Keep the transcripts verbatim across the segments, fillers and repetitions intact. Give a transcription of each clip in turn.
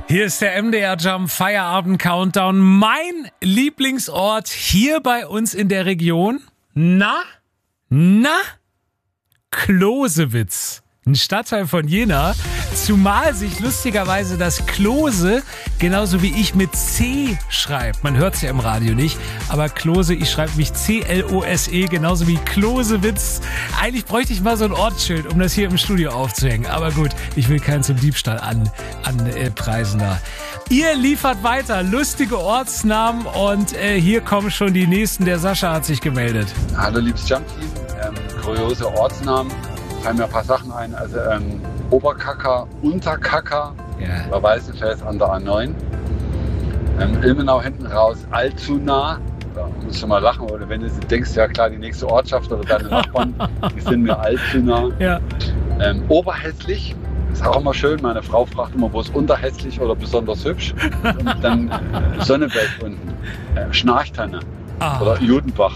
Hier ist der M D R Jump Feierabend Countdown. Mein Lieblingsort hier bei uns in der Region. Na? Na? Closewitz. Ein Stadtteil von Jena, zumal sich lustigerweise das Klose genauso wie ich mit C schreibt. Man hört es ja im Radio nicht, aber Klose, ich schreibe mich C L O S E, genauso wie Closewitz. Eigentlich bräuchte ich mal so ein Ortsschild, um das hier im Studio aufzuhängen. Aber gut, ich will keinen zum Diebstahl an, anpreisen da. Ihr liefert weiter lustige Ortsnamen und äh, hier kommen schon die nächsten. Der Sascha hat sich gemeldet. Hallo liebes Jump-Team, ähm, kuriose Ortsnamen. Fallen mir ein paar Sachen ein, also ähm, Oberkacker, Unterkacker, Ja. bei Weißenfels an der A neun. Ähm, Ilmenau hinten raus, allzu nah. Da musst du mal lachen, oder wenn du denkst, ja klar, die nächste Ortschaft oder deine Nachbarn, die sind mir allzu nah. Ja. Ähm, Oberhässlich, ist auch immer schön. Meine Frau fragt immer, wo ist unterhässlich oder besonders hübsch. Und dann äh, Sonnewelt unten, äh, Schnarchtanne Ah. oder Judenbach.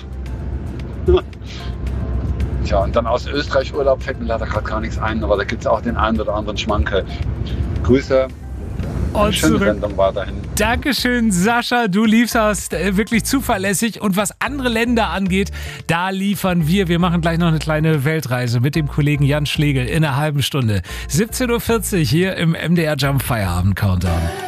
Tja, und dann aus Österreich Urlaub fällt mir leider gerade gar nichts ein, aber da gibt es auch den einen oder anderen Schmankerl. Grüße, Und schöne zurück. Sendung weiterhin. Dankeschön, Sascha. Du lieferst äh, wirklich zuverlässig. Und was andere Länder angeht, da liefern wir. Wir machen gleich noch eine kleine Weltreise mit dem Kollegen Jan Schlegel in einer halben Stunde. siebzehn Uhr vierzig hier im M D R Jump Feierabend Countdown.